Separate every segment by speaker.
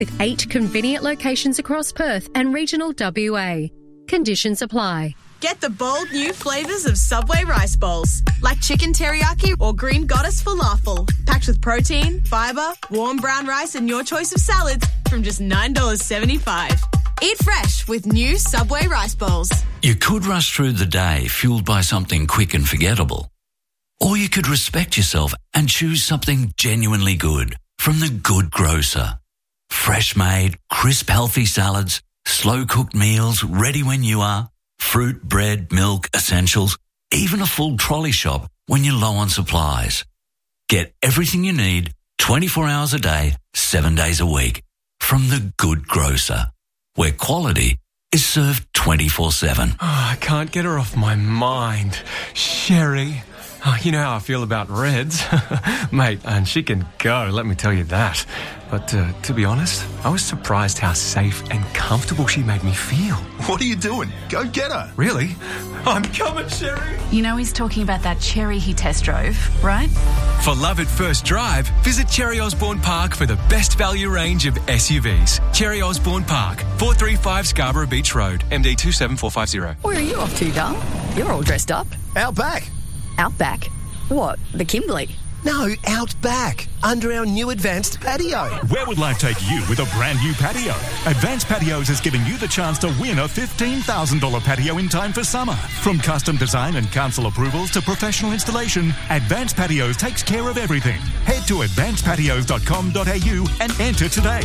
Speaker 1: with 8 convenient locations across Perth and regional WA. Conditions apply.
Speaker 2: Get the bold new flavours of Subway rice bowls, like chicken teriyaki or green goddess falafel, packed with protein, fibre, warm brown rice and your choice of salads from just $9.75. Eat fresh with new Subway rice bowls.
Speaker 3: You could rush through the day fueled by something quick and forgettable. Or you could respect yourself and choose something genuinely good from The Good Grocer. Fresh-made, crisp, healthy salads, slow-cooked meals ready when you are, fruit, bread, milk, essentials, even a full trolley shop when you're low on supplies. Get everything you need 24 hours a day, 7 days a week from The Good Grocer, where quality is served 24/7.
Speaker 4: I can't get her off my mind. Sherry. Oh, you know how I feel about Reds. Mate, and she can go, let me tell you that. But to be honest, I was surprised how safe and comfortable she made me feel.
Speaker 5: What are you doing? Go get her.
Speaker 4: Really? I'm coming, Sherry.
Speaker 6: You know he's talking about that Cherry he test drove, right?
Speaker 7: For love at first drive, visit Cherry Osborne Park for the best value range of SUVs. Cherry Osborne Park, 435 Scarborough Beach Road, MD 27450.
Speaker 8: Where are you off to, Dal? You're all dressed up.
Speaker 5: Out back.
Speaker 8: Out back? What, the Kimberley?
Speaker 5: No, out back, under our new Advanced Patio.
Speaker 9: Where would life take you with a brand new patio? Advanced Patios is giving you the chance to win a $15,000 patio in time for summer. From custom design and council approvals to professional installation, Advanced Patios takes care of everything. Head to advancedpatios.com.au and enter today.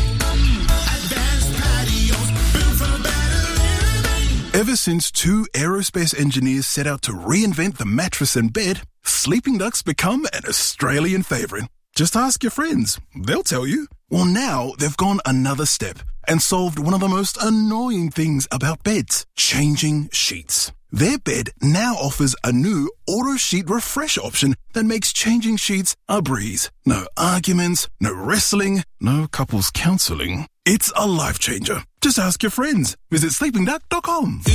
Speaker 10: Advanced Patios, built for better living.
Speaker 11: Ever since 2 aerospace engineers set out to reinvent the mattress and bed, Sleeping Duck's become an Australian favourite. Just ask your friends. They'll tell you. Well, now they've gone another step and solved one of the most annoying things about beds, changing sheets. Their bed now offers a new auto sheet refresh option that makes changing sheets a breeze. No arguments, no wrestling, no couples counselling. It's a life changer. Just ask your friends. Visit sleepingduck.com.